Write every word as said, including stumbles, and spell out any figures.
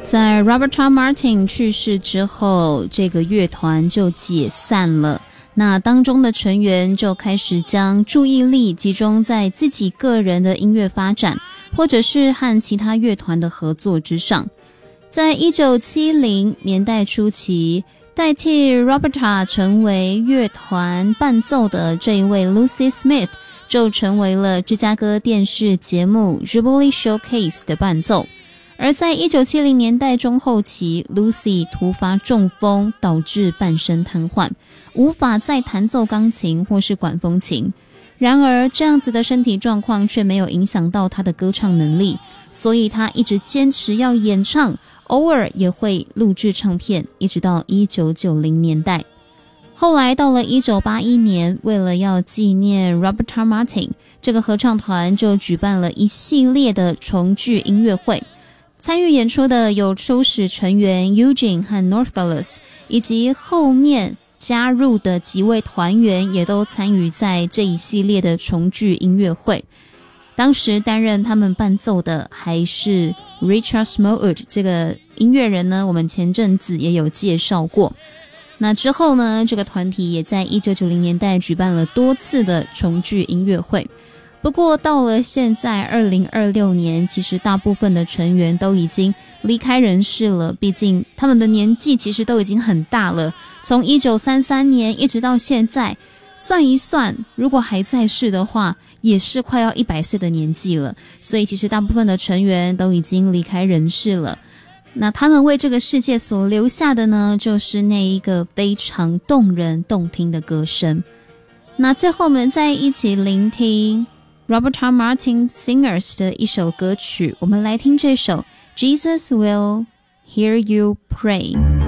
在 Roberta Martin 去世之后，这个乐团就解散了。那当中的成员就开始将注意力集中在自己个人的音乐发展，或者是和其他乐团的合作之上。在一九七零年代初期，代替 Roberta 成为乐团伴奏的这一位 Lucy Smith 就成为了芝加哥电视节目 Jubilee Showcase 的伴奏。而在一九七零年代中后期， Lucy 突发中风，导致半身瘫痪，无法再弹奏钢琴或是管风琴。然而这样子的身体状况却没有影响到她的歌唱能力，所以她一直坚持要演唱，偶尔也会录制唱片，一直到一九九零年代。后来到了一九八一年，为了要纪念 Roberta Martin， 这个合唱团就举办了一系列的重聚音乐会。参与演出的有初始成员 Eugene 和 Northless， 以及后面加入的几位团员也都参与在这一系列的重聚音乐会。当时担任他们伴奏的还是 Richard Smallwood， 这个音乐人呢，我们前阵子也有介绍过。那之后呢，这个团体也在一九九零年代举办了多次的重聚音乐会。不过到了现在二零二六年，其实大部分的成员都已经离开人世了，毕竟他们的年纪其实都已经很大了，从一九三三年一直到现在，算一算，如果还在世的话，也是快要一百岁的年纪了，所以其实大部分的成员都已经离开人世了。那他们为这个世界所留下的呢，就是那一个非常动人动听的歌声。那最后我们再一起聆听Roberta Martin Singers 的一首歌曲，我们来听这首 Jesus Will Hear You Pray。